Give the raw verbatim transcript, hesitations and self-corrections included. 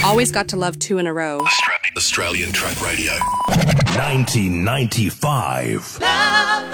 Always got to love two in a row. Australian Track Radio. nineteen ninety-five. Love